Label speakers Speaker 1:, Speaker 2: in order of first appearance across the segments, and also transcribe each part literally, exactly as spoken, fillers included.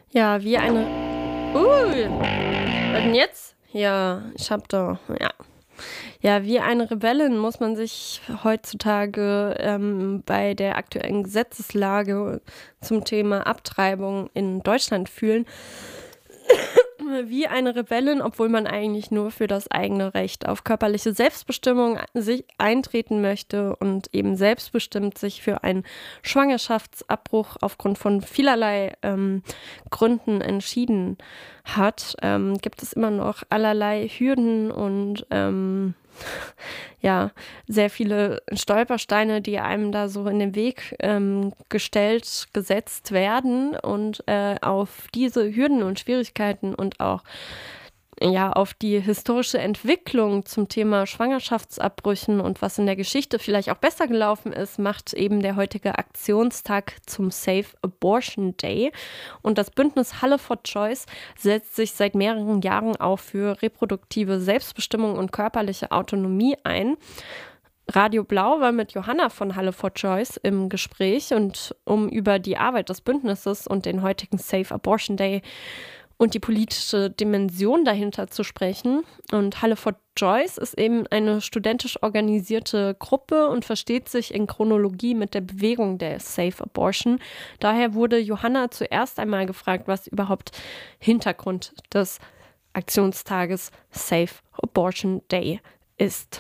Speaker 1: Ja, wie eine. Uh, was denn jetzt? Ja, ich hab da. Ja. Ja, wie eine Rebellin muss man sich heutzutage ähm, bei der aktuellen Gesetzeslage zum Thema Abtreibung in Deutschland fühlen. Wie eine Rebellin, obwohl man eigentlich nur für das eigene Recht auf körperliche Selbstbestimmung sich eintreten möchte und eben selbstbestimmt sich für einen Schwangerschaftsabbruch aufgrund von vielerlei ähm, Gründen entschieden hat, ähm, gibt es immer noch allerlei Hürden und ähm, ja, sehr viele Stolpersteine, die einem da so in den Weg ähm, gestellt, gesetzt werden. Und äh, auf diese Hürden und Schwierigkeiten und auch ja, auf die historische Entwicklung zum Thema Schwangerschaftsabbrüchen und was in der Geschichte vielleicht auch besser gelaufen ist, macht eben der heutige Aktionstag zum Safe Abortion Day. Und das Bündnis Halle for Choice setzt sich seit mehreren Jahren auch für reproduktive Selbstbestimmung und körperliche Autonomie ein. Radio Blau war mit Johanna von Halle for Choice im Gespräch und um über die Arbeit des Bündnisses und den heutigen Safe Abortion Day und die politische Dimension dahinter zu sprechen. Und Halle for Choice ist eben eine studentisch organisierte Gruppe und versteht sich in Chronologie mit der Bewegung der Safe Abortion. Daher wurde Johanna zuerst einmal gefragt, was überhaupt Hintergrund des Aktionstages Safe Abortion Day ist.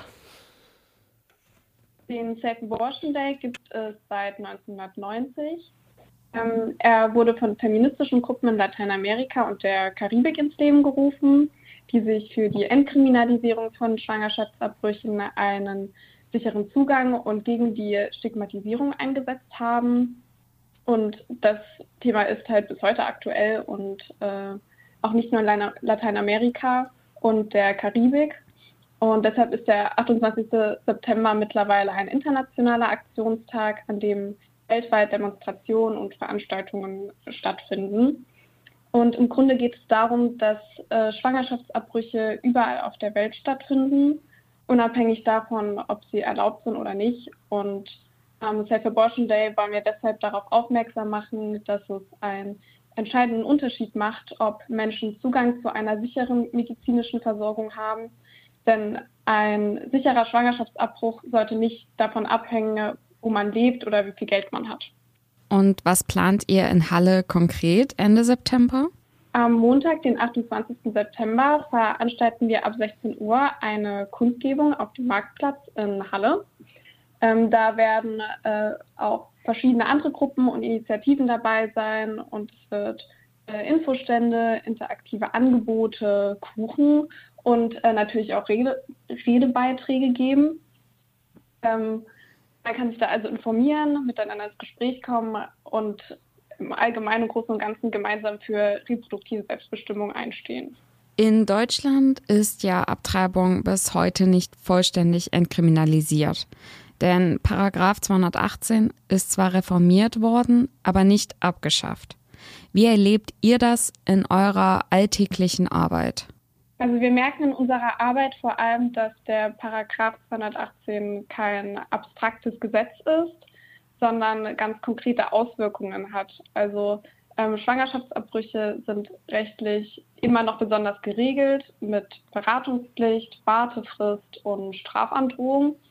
Speaker 2: Den Safe Abortion Day gibt es seit neunzehnhundertneunzig. Ähm, er wurde von feministischen Gruppen in Lateinamerika und der Karibik ins Leben gerufen, die sich für die Entkriminalisierung von Schwangerschaftsabbrüchen, einen sicheren Zugang und gegen die Stigmatisierung eingesetzt haben. Und das Thema ist halt bis heute aktuell und äh, auch nicht nur in Lateinamerika und der Karibik. Und deshalb ist der achtundzwanzigste September mittlerweile ein internationaler Aktionstag, an dem weltweit Demonstrationen und Veranstaltungen stattfinden. Und im Grunde geht es darum, dass äh, Schwangerschaftsabbrüche überall auf der Welt stattfinden, unabhängig davon, ob sie erlaubt sind oder nicht. Und am Safe Abortion Day wollen wir deshalb darauf aufmerksam machen, dass es einen entscheidenden Unterschied macht, ob Menschen Zugang zu einer sicheren medizinischen Versorgung haben. Denn ein sicherer Schwangerschaftsabbruch sollte nicht davon abhängen, wo man lebt oder wie viel Geld man hat.
Speaker 3: Und was plant ihr in Halle konkret Ende September?
Speaker 2: Am Montag, den achtundzwanzigsten September, veranstalten wir ab sechzehn Uhr eine Kundgebung auf dem Marktplatz in Halle. Ähm, da werden äh, auch verschiedene andere Gruppen und Initiativen dabei sein und es wird äh, Infostände, interaktive Angebote, Kuchen und äh, natürlich auch Rede, Redebeiträge geben. Ähm, Man kann sich da also informieren, miteinander ins Gespräch kommen und im Allgemeinen, im Großen und Ganzen gemeinsam für reproduktive Selbstbestimmung einstehen.
Speaker 3: In Deutschland ist ja Abtreibung bis heute nicht vollständig entkriminalisiert. Denn Paragraph zweihundertachtzehn ist zwar reformiert worden, aber nicht abgeschafft. Wie erlebt ihr das in eurer alltäglichen Arbeit?
Speaker 2: Also wir merken in unserer Arbeit vor allem, dass der Paragraph zweihundertachtzehn kein abstraktes Gesetz ist, sondern ganz konkrete Auswirkungen hat. Also ähm, Schwangerschaftsabbrüche sind rechtlich immer noch besonders geregelt mit Beratungspflicht, Wartefrist und Strafandrohung.